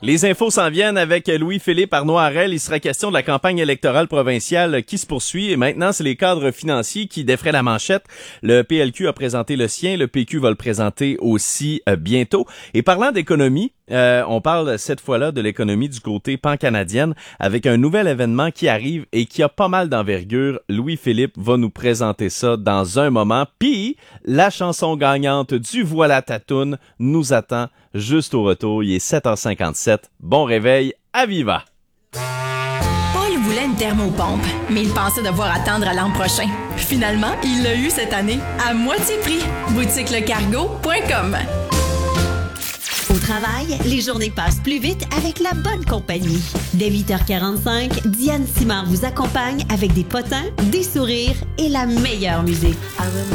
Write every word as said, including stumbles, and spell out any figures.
Les infos s'en viennent avec Louis-Philippe Arnois-Harel. Il sera question de la campagne électorale provinciale qui se poursuit. Et maintenant, c'est les cadres financiers qui défraient la manchette. Le P L Q a présenté le sien. Le P Q va le présenter aussi euh, bientôt. Et parlant d'économie, euh, on parle cette fois-là de l'économie du côté pan-canadienne avec un nouvel événement qui arrive et qui a pas mal d'envergure. Louis-Philippe va nous présenter ça dans un moment. Puis, la chanson gagnante du Voilà ta toune nous attend juste au retour. Il est sept heures cinquante-sept. Bon réveil, à Viva! Paul voulait une thermopompe, mais il pensait devoir attendre à l'an prochain. Finalement, il l'a eu cette année, à moitié prix. boutique le cargo point com. Au travail, les journées passent plus vite avec la bonne compagnie. Dès huit heures quarante-cinq, Diane Simard vous accompagne avec des potins, des sourires et la meilleure musique.